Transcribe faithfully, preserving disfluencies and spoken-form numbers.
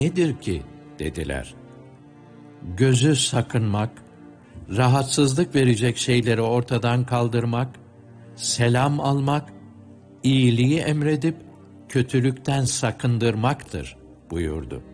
nedir ki dediler. Gözü sakınmak, rahatsızlık verecek şeyleri ortadan kaldırmak, selam almak, iyiliği emredip kötülükten sakındırmaktır buyurdu.